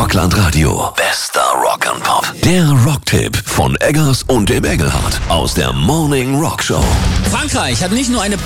Rockland Radio. Bester Rock and Pop. Der Rocktipp von Eggers und dem Engelhardt aus der Morning Rock Show. Frankreich hat nicht nur eine